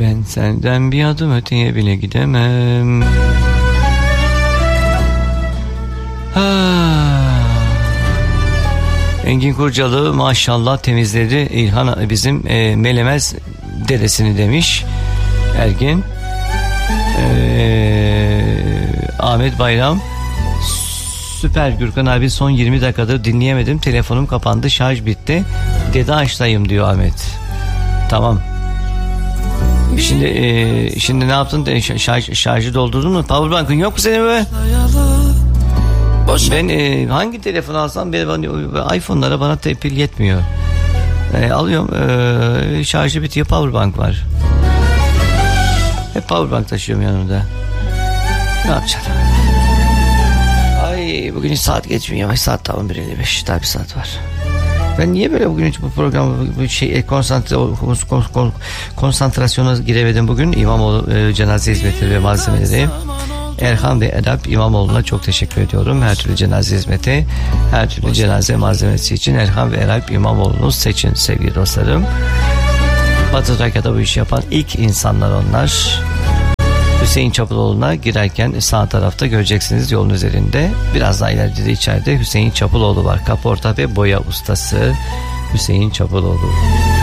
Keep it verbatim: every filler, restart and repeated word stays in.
Ben senden bir adım öteye bile gidemem. Ha. Engin Kurcalı maşallah temizledi İlhan bizim e, Melemez dedesini demiş Ergin. E, Ahmet Bayram süper Gürkan abi, son yirmi dakikadır dinleyemedim, telefonum kapandı, şarj bitti, dede açtayım diyor Ahmet. Tamam. Şimdi e, şimdi ne yaptın? Şarj, şarjı doldurdun mu? Powerbank'ın yok mu senin be? Ben e, hangi telefon alsam benim iPhone'lara bana pil yetmiyor. E, alıyorum e, şarjı bitiyor, powerbank var. Hep powerbank taşıyorum yanımda. Ne yapacaksın? Ay bugün hiç saat geçmiyor. Ay, saat tamam bir elli beş, daha bir saat var. Ben niye böyle bugün hiç bu programı bu şey konsantre konsantrasyona giremedim bugün? İmamoğlu e, cenaze hizmetleri ve malzemeleri. Erhan ve Edap İmamoğlu'na çok teşekkür ediyorum. Her türlü cenaze hizmeti, her türlü cenaze malzemesi için Erhan ve Edap İmamoğlu'nu seçin sevgili dostlarım. Batı Trakya'da bu işi yapan ilk insanlar onlar. Hüseyin Çapuloğlu'na girerken sağ tarafta göreceksiniz yolun üzerinde. Biraz daha ileride de içeride Hüseyin Çapuloğlu var. Kaporta ve boya ustası Hüseyin Çapuloğlu.